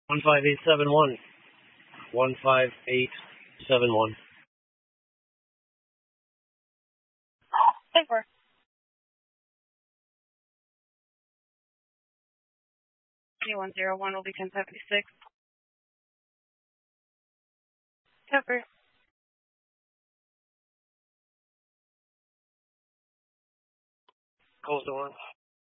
15871. 15871. Over. 2101 will be 1076. Over. Close the door.